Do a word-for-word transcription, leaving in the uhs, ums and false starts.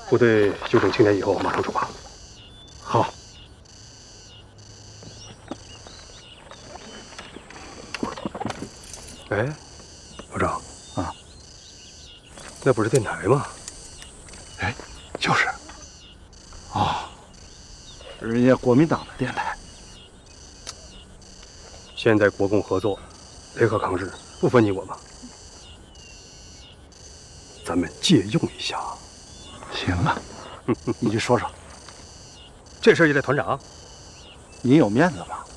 部队休整青年以后，马上出发。 好。 哎，老张啊， 那不是电台吗？ 哎，就是。哦，人家国民党的电台。 现在国共合作，联合抗日，不分你我嘛。咱们借用一下。 行啊，你去说说。 这事儿也得团长。 你有面子吗？